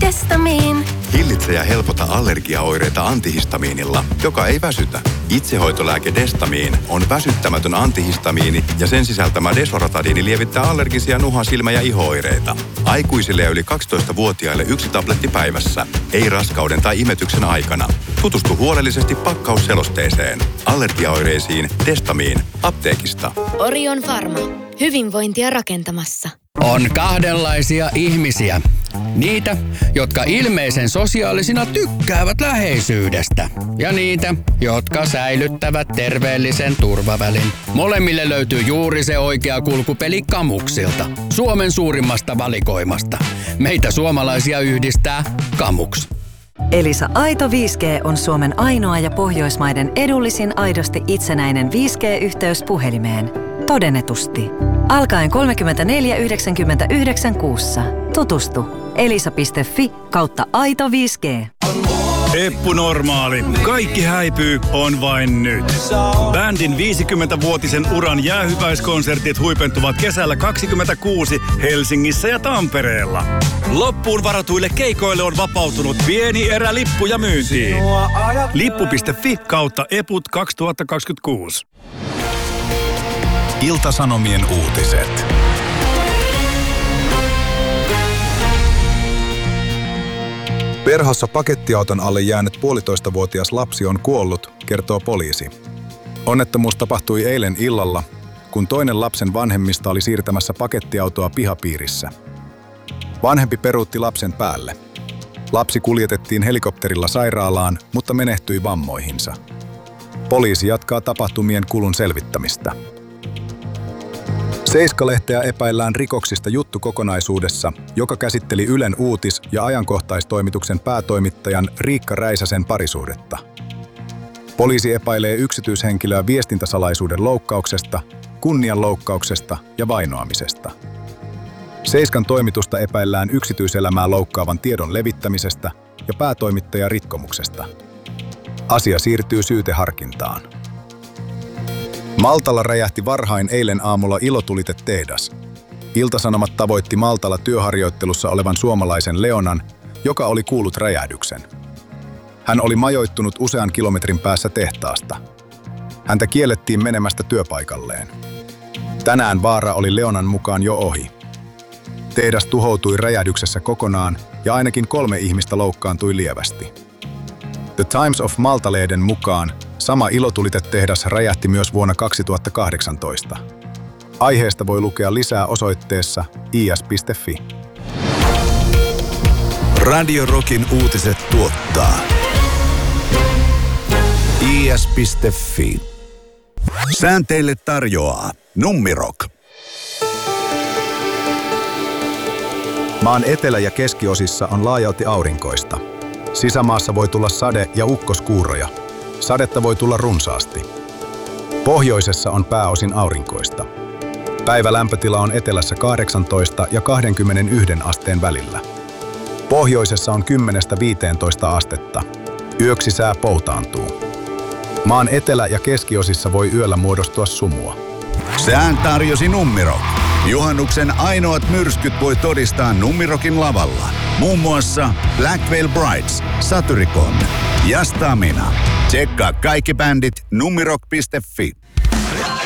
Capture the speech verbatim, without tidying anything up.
Destamiin. Hillitse ja helpota allergiaoireita antihistamiinilla, joka ei väsytä. Itsehoitolääke Destamiin on väsyttämätön antihistamiini ja sen sisältämä desloratadiini lievittää allergisia nuha-, silmä- ja iho-oireita. Aikuisille ja yli kaksitoistavuotiaille yksi tabletti päivässä. Ei raskauden tai imetyksen aikana. Tutustu huolellisesti pakkausselosteeseen. Allergiaoireisiin Destamiin. Apteekista. Orion Pharma. Hyvinvointia rakentamassa. On kahdenlaisia ihmisiä. Niitä, jotka ilmeisen sosiaalisina tykkäävät läheisyydestä. Ja niitä, jotka säilyttävät terveellisen turvavälin. Molemmille löytyy juuri se oikea kulkupeli Kamuksilta. Suomen suurimmasta valikoimasta. Meitä suomalaisia yhdistää Kamuks. Elisa Aito viisi G on Suomen ainoa ja Pohjoismaiden edullisin aidosti itsenäinen viisi G-yhteys puhelimeen. Todennetusti. Alkaen kolmekymmentäneljä yhdeksänkymmentäyhdeksän kuussa. Tutustu elisa.fi kautta aito viisi G. Eppu Normaali. Kaikki häipyy on vain nyt. Bändin viisikymmentävuotisen uran jäähyväiskonsertit huipentuvat kesällä kaksikymmentäkuusi Helsingissä ja Tampereella. Loppuun varatuille keikoille on vapautunut pieni erä lippuja myyntiin. Lippu piste fi kautta eput kaksituhattakaksikymmentäkuusi. Ilta-Sanomien uutiset. Perhossa pakettiauton alle jäänyt puolitoistavuotias lapsi on kuollut, kertoo poliisi. Onnettomuus tapahtui eilen illalla, kun toinen lapsen vanhemmista oli siirtämässä pakettiautoa pihapiirissä. Vanhempi peruutti lapsen päälle. Lapsi kuljetettiin helikopterilla sairaalaan, mutta menehtyi vammoihinsa. Poliisi jatkaa tapahtumien kulun selvittämistä. Seiska-lehteä epäillään rikoksista juttukokonaisuudessa, joka käsitteli Ylen uutis- ja ajankohtaistoimituksen päätoimittajan Riikka Räisäsen parisuhdetta. Poliisi epäilee yksityishenkilöä viestintäsalaisuuden loukkauksesta, kunnianloukkauksesta ja vainoamisesta. Seiskan toimitusta epäillään yksityiselämää loukkaavan tiedon levittämisestä ja päätoimittajarikkomuksesta. Asia siirtyy syyteharkintaan. Maltalla räjähti varhain eilen aamulla ilotulitetehdas. Ilta-Sanomat tavoitti Maltalla työharjoittelussa olevan suomalaisen Leonan, joka oli kuullut räjähdyksen. Hän oli majoittunut usean kilometrin päässä tehtaasta. Häntä kiellettiin menemästä työpaikalleen. Tänään vaara oli Leonan mukaan jo ohi. Tehdas tuhoutui räjähdyksessä kokonaan ja ainakin kolme ihmistä loukkaantui lievästi. The Times of Malta-lehden mukaan sama ilotulitetehdas räjähti myös vuonna kaksituhattakahdeksantoista. Aiheesta voi lukea lisää osoitteessa i s piste fi. Radio Rockin uutiset tuottaa i s piste fi. Säänteille tarjoaa Nummirock. Maan etelä- ja keskiosissa on laajalti aurinkoista. Sisämaassa voi tulla sade- ja ukkoskuuroja. Sadetta voi tulla runsaasti. Pohjoisessa on pääosin aurinkoista. Päivälämpötila on etelässä kahdeksantoista ja kaksikymmentäyksi asteen välillä. Pohjoisessa on kymmenestä viiteentoista astetta. Yöksi sää poutaantuu. Maan etelä- ja keskiosissa voi yöllä muodostua sumua. Sään tarjosi Nummirock. Juhannuksen ainoat myrskyt voi todistaa Nummirockin lavalla. Muun muassa Black Veil Brides, Satyricon ja Stamina. Tsekkaa kaikki bändit nummirock piste fi.